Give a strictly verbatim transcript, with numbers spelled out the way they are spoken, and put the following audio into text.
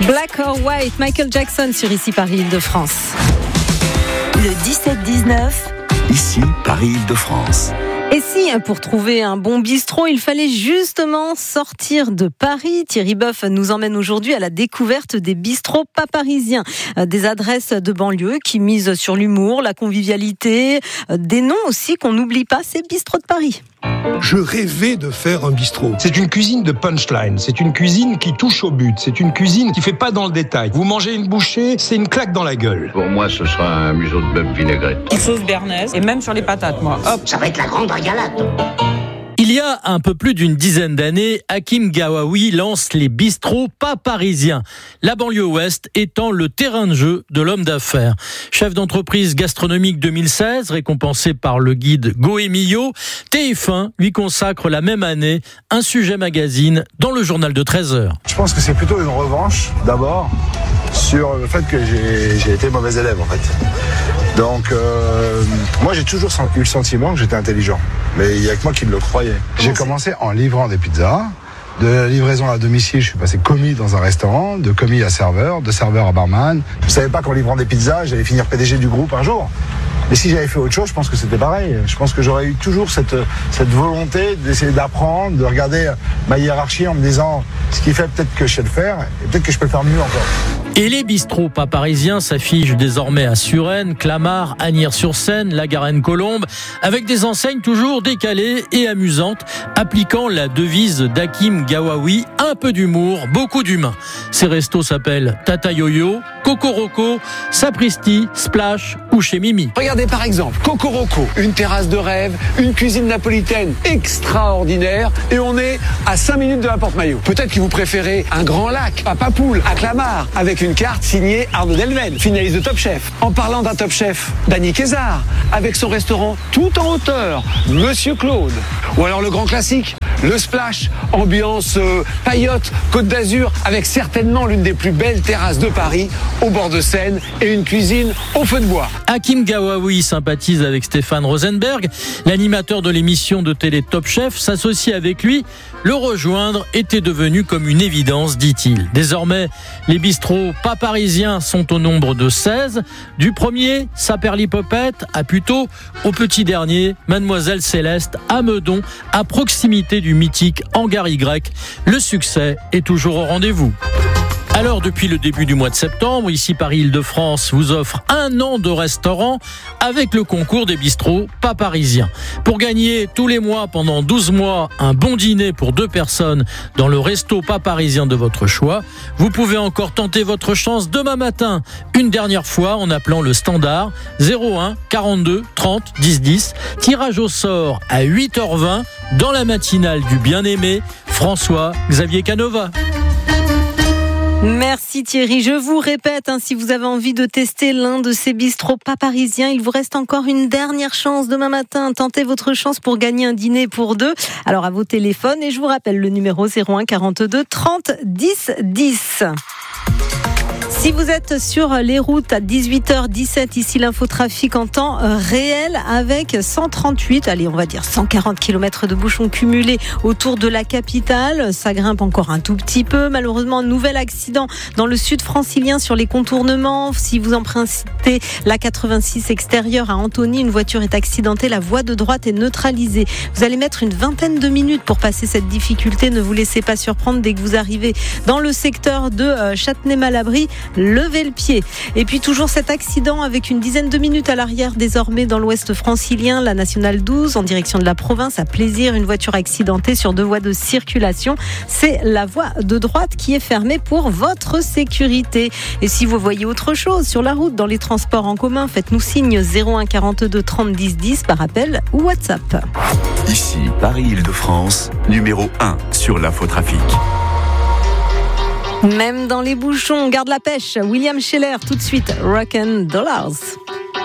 Black or White, Michael Jackson sur Ici Paris Île-de-France. Le dix-sept dix-neuf. Ici Paris Île-de-France. Et si, pour trouver un bon bistrot, il fallait justement sortir de Paris, Thierry Boeuf nous emmène aujourd'hui à la découverte des bistrots pas parisiens. Des adresses de banlieue qui misent sur l'humour, la convivialité, des noms aussi qu'on n'oublie pas, ces bistrots de Paris. Je rêvais de faire un bistrot. C'est une cuisine de punchline, c'est une cuisine qui touche au but, c'est une cuisine qui fait pas dans le détail. Vous mangez une bouchée, c'est une claque dans la gueule. Pour moi, ce sera un museau de bœuf vinaigrette. Une sauce béarnaise et même sur les patates, moi. Hop, ça va être la grande régalade. Il y a un peu plus d'une dizaine d'années, Hakim Gawawi lance les bistrots pas parisiens. La banlieue ouest étant le terrain de jeu de l'homme d'affaires. Chef d'entreprise gastronomique deux mille seize, récompensé par le guide Goemio, T F un lui consacre la même année un sujet magazine dans le journal de treize heures. Je pense que c'est plutôt une revanche, d'abord, sur le fait que j'ai, j'ai été mauvais élève, en fait. Donc, euh, moi, j'ai toujours eu le sentiment que j'étais intelligent. Mais il n'y a que moi qui le croyais. J'ai commencé en livrant des pizzas. De la livraison à domicile, je suis passé commis dans un restaurant, de commis à serveur, de serveur à barman. Je ne savais pas qu'en livrant des pizzas, j'allais finir P D G du groupe un jour. Mais si j'avais fait autre chose, je pense que c'était pareil. Je pense que j'aurais eu toujours cette, cette volonté d'essayer d'apprendre, de regarder ma hiérarchie en me disant ce qui fait peut-être que je sais le faire et peut-être que je peux le faire mieux encore. Et les bistrots pas parisiens s'affichent désormais à Suresnes, Clamart, Asnières-sur-Seine, La Garenne-Colombe, avec des enseignes toujours décalées et amusantes, appliquant la devise d'Hakim Gawawi, un peu d'humour, beaucoup d'humain. Ces restos s'appellent Tata Yo-Yo, Cocoroco, Sapristi, Splash ou chez Mimi. Regardez par exemple, Cocoroco, une terrasse de rêve, une cuisine napolitaine extraordinaire et on est à cinq minutes de la Porte-Maillot. Peut-être que vous préférez un grand lac à Papoule, à Clamart, avec une carte signée Arnaud Delven, finaliste de Top Chef. En parlant d'un Top Chef, Dany Kézard, avec son restaurant tout en hauteur, Monsieur Claude. Ou alors le grand classique, le Splash, ambiance euh, paillote, Côte d'Azur, avec certainement l'une des plus belles terrasses de Paris, au bord de Seine, et une cuisine au feu de bois. Hakim Gawawi sympathise avec Stéphane Rosenberg. L'animateur de l'émission de télé Top Chef s'associe avec lui. Le rejoindre était devenu comme une évidence, dit-il. Désormais, les bistrots pas parisiens sont au nombre de seize. Du premier, Saperlipopette, à Puteaux, au petit dernier, Mademoiselle Céleste, à Meudon, à proximité du mythique Hangar Y. Le succès est toujours au rendez-vous. Alors, depuis le début du mois de septembre, ici Paris Île-de-France vous offre un an de restaurant avec le concours des bistrots pas parisiens. Pour gagner tous les mois pendant douze mois un bon dîner pour deux personnes dans le resto pas parisien de votre choix, vous pouvez encore tenter votre chance demain matin, une dernière fois en appelant le standard zéro un quarante-deux trente dix dix. Tirage au sort à huit heures vingt dans la matinale du bien-aimé François-Xavier Canova. Merci Thierry. Je vous répète, hein, si vous avez envie de tester l'un de ces bistrots pas parisiens, il vous reste encore une dernière chance demain matin. Tentez votre chance pour gagner un dîner pour deux. Alors à vos téléphones, et je vous rappelle le numéro zéro un quarante-deux trente dix dix. Si vous êtes sur les routes à dix-huit heures dix-sept, ici l'infotrafic en temps réel avec cent trente-huit, allez on va dire cent quarante kilomètres de bouchons cumulés autour de la capitale. Ça grimpe encore un tout petit peu. Malheureusement, un nouvel accident dans le sud francilien sur les contournements. Si vous empruntez la quatre-vingt-six extérieure à Antony, une voiture est accidentée, la voie de droite est neutralisée. Vous allez mettre une vingtaine de minutes pour passer cette difficulté. Ne vous laissez pas surprendre dès que vous arrivez dans le secteur de Châtenay-Malabry. Levez le pied. Et puis toujours cet accident avec une dizaine de minutes à l'arrière désormais dans l'ouest francilien, la nationale douze en direction de la province à Plaisir, une voiture accidentée sur deux voies de circulation. C'est la voie de droite qui est fermée pour votre sécurité. Et si vous voyez autre chose sur la route, dans les transports en commun, faites-nous signe zéro un quarante-deux trente dix dix par appel ou WhatsApp. Ici Paris Île-de-France, numéro un sur l'infotrafic. Même dans les bouchons, on garde la pêche. William Scheller, tout de suite, Rock'n Dollars.